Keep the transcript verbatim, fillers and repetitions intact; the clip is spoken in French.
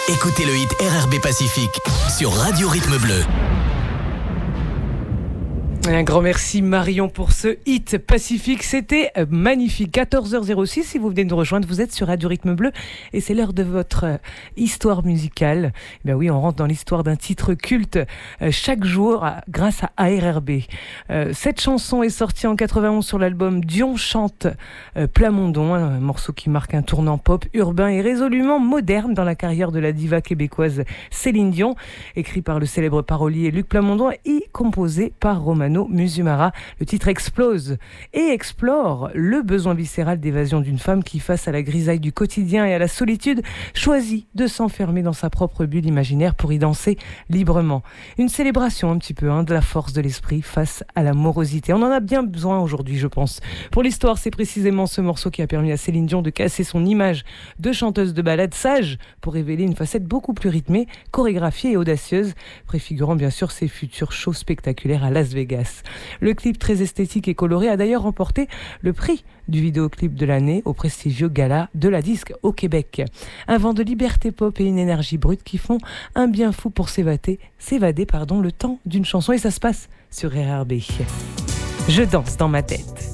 Écoutez le hit R R B Pacifique sur Radio Rythme Bleu. Un grand merci Marion pour ce hit Pacifique, c'était magnifique. quatorze heures zéro six, si vous venez de nous rejoindre, vous êtes sur Radio Rythme Bleu et c'est l'heure de votre euh, histoire musicale. Eh bien oui, on rentre dans l'histoire d'un titre culte euh, chaque jour à, grâce à A R R B. Euh, cette chanson est sortie en quatre-vingt-onze sur l'album Dion chante euh, Plamondon, un morceau qui marque un tournant pop, urbain et résolument moderne dans la carrière de la diva québécoise Céline Dion, écrit par le célèbre parolier Luc Plamondon et composé par Romano Musumara. Le titre explose et explore le besoin viscéral d'évasion d'une femme qui, face à la grisaille du quotidien et à la solitude, choisit de s'enfermer dans sa propre bulle imaginaire pour y danser librement. Une célébration un petit peu hein, de la force de l'esprit face à la morosité. On en a bien besoin aujourd'hui, je pense. Pour l'histoire, c'est précisément ce morceau qui a permis à Céline Dion de casser son image de chanteuse de ballade sage pour révéler une facette beaucoup plus rythmée, chorégraphiée et audacieuse, préfigurant bien sûr ses futurs shows spectaculaires à Las Vegas. Le clip très esthétique et coloré a d'ailleurs remporté le prix du vidéoclip de l'année au prestigieux gala de la disque au Québec. Un vent de liberté pop et une énergie brute qui font un bien fou pour s'évader, s'évader pardon, le temps d'une chanson et ça se passe sur R R B. Je danse dans ma tête.